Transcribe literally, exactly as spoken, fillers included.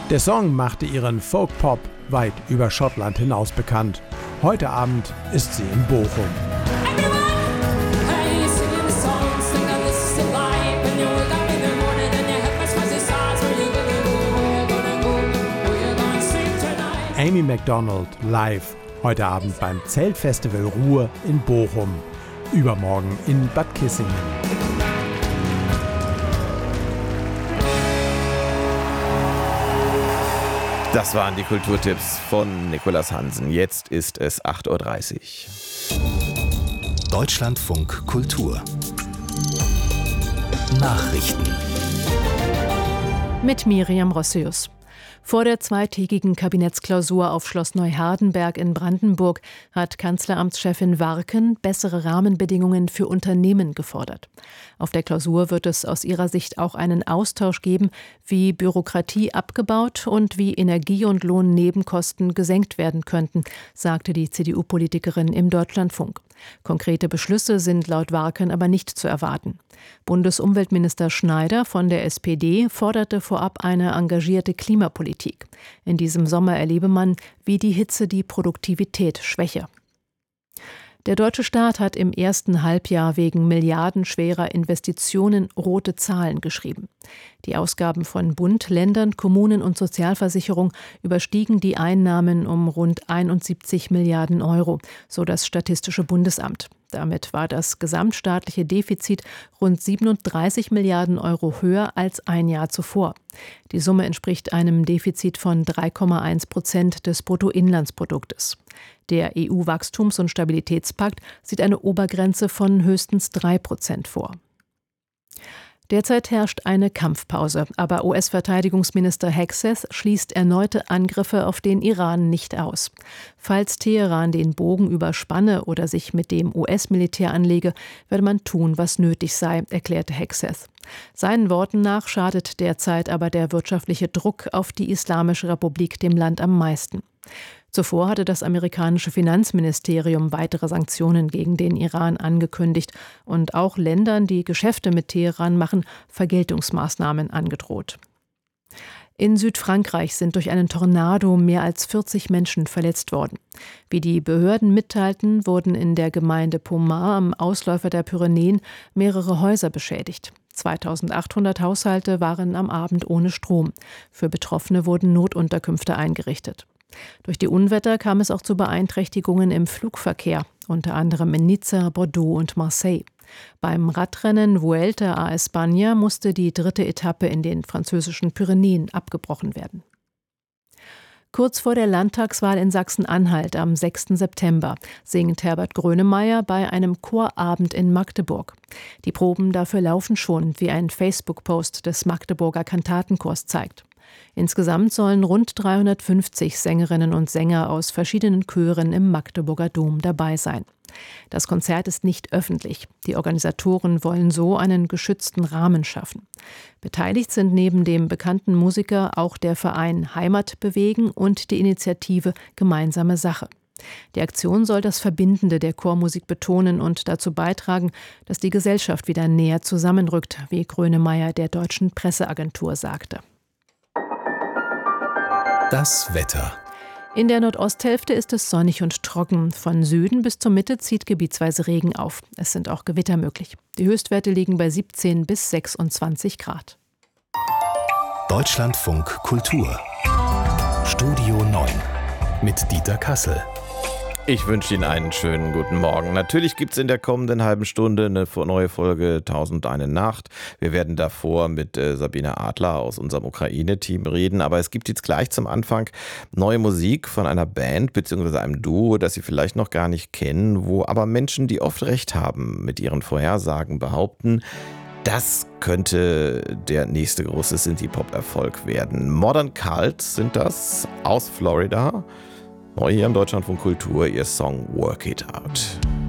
Der Song machte ihren Folk-Pop weit über Schottland hinaus bekannt. Heute Abend ist sie in Bochum. Amy Macdonald live, heute Abend beim Zeltfestival Ruhr in Bochum, übermorgen in Bad Kissingen. Das waren die Kulturtipps von Nicolas Hansen. Jetzt ist es acht Uhr dreißig. Deutschlandfunk Kultur Nachrichten mit Miriam Rossius. Vor der zweitägigen Kabinettsklausur auf Schloss Neuhardenberg in Brandenburg hat Kanzleramtschefin Warken bessere Rahmenbedingungen für Unternehmen gefordert. Auf der Klausur wird es aus ihrer Sicht auch einen Austausch geben, wie Bürokratie abgebaut und wie Energie- und Lohnnebenkosten gesenkt werden könnten, sagte die C D U-Politikerin im Deutschlandfunk. Konkrete Beschlüsse sind laut Warken aber nicht zu erwarten. Bundesumweltminister Schneider von der S P D forderte vorab eine engagierte Klimapolitik. In diesem Sommer erlebe man, wie die Hitze die Produktivität schwäche. Der deutsche Staat hat im ersten Halbjahr wegen milliardenschwerer Investitionen rote Zahlen geschrieben. Die Ausgaben von Bund, Ländern, Kommunen und Sozialversicherung überstiegen die Einnahmen um rund einundsiebzig Milliarden Euro, so das Statistische Bundesamt. Damit war das gesamtstaatliche Defizit rund siebenunddreißig Milliarden Euro höher als ein Jahr zuvor. Die Summe entspricht einem Defizit von drei Komma eins Prozent des Bruttoinlandsproduktes. Der E U-Wachstums- und Stabilitätspakt sieht eine Obergrenze von höchstens drei Prozent vor. Derzeit herrscht eine Kampfpause, aber U S-Verteidigungsminister Hegseth schließt erneute Angriffe auf den Iran nicht aus. Falls Teheran den Bogen überspanne oder sich mit dem U S-Militär anlege, werde man tun, was nötig sei, erklärte Hegseth. Seinen Worten nach schadet derzeit aber der wirtschaftliche Druck auf die Islamische Republik dem Land am meisten. Zuvor hatte das amerikanische Finanzministerium weitere Sanktionen gegen den Iran angekündigt und auch Ländern, die Geschäfte mit Teheran machen, Vergeltungsmaßnahmen angedroht. In Südfrankreich sind durch einen Tornado mehr als vierzig Menschen verletzt worden. Wie die Behörden mitteilten, wurden in der Gemeinde Pomar am Ausläufer der Pyrenäen mehrere Häuser beschädigt. zweitausendachthundert Haushalte waren am Abend ohne Strom. Für Betroffene wurden Notunterkünfte eingerichtet. Durch die Unwetter kam es auch zu Beeinträchtigungen im Flugverkehr, unter anderem in Nizza, Bordeaux und Marseille. Beim Radrennen Vuelta a España musste die dritte Etappe in den französischen Pyrenäen abgebrochen werden. Kurz vor der Landtagswahl in Sachsen-Anhalt am sechsten September singt Herbert Grönemeyer bei einem Chorabend in Magdeburg. Die Proben dafür laufen schon, wie ein Facebook-Post des Magdeburger Kantatenchors zeigt. Insgesamt sollen rund dreihundertfünfzig Sängerinnen und Sänger aus verschiedenen Chören im Magdeburger Dom dabei sein. Das Konzert ist nicht öffentlich. Die Organisatoren wollen so einen geschützten Rahmen schaffen. Beteiligt sind neben dem bekannten Musiker auch der Verein Heimat bewegen und die Initiative Gemeinsame Sache. Die Aktion soll das Verbindende der Chormusik betonen und dazu beitragen, dass die Gesellschaft wieder näher zusammenrückt, wie Grönemeyer der Deutschen Presseagentur sagte. Das Wetter. In der Nordosthälfte ist es sonnig und trocken. Von Süden bis zur Mitte zieht gebietsweise Regen auf. Es sind auch Gewitter möglich. Die Höchstwerte liegen bei siebzehn bis sechsundzwanzig Grad. Deutschlandfunk Kultur. Studio neun mit Dieter Kassel. Ich wünsche Ihnen einen schönen guten Morgen. Natürlich gibt es in der kommenden halben Stunde eine neue Folge Tausend eine Nacht. Wir werden davor mit äh, Sabine Adler aus unserem Ukraine-Team reden. Aber es gibt jetzt gleich zum Anfang neue Musik von einer Band bzw. einem Duo, das Sie vielleicht noch gar nicht kennen, wo aber Menschen, die oft recht haben, mit ihren Vorhersagen behaupten, das könnte der nächste große Synthie-Pop-Erfolg werden. Modern Cult sind das aus Florida. Neu hier im Deutschlandfunk Kultur, ihr Song Work It Out.